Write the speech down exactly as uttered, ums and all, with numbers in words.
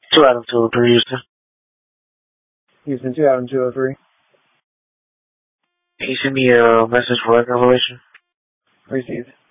two Adam two oh three, Houston. Houston, two Adam two oh three. Can you send me a message for record relation? Received.